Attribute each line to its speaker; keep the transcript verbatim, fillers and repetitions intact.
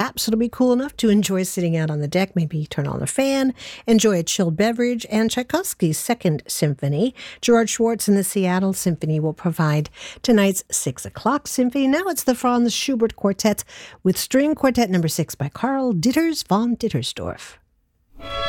Speaker 1: So it'll be cool enough to enjoy sitting out on the deck, maybe turn on a fan, enjoy a chilled beverage, and Tchaikovsky's Second Symphony. Gerard Schwartz and the Seattle Symphony will provide tonight's six o'clock symphony. Now it's the Franz Schubert Quartet with String Quartet number six by Karl Ditters von Dittersdorf.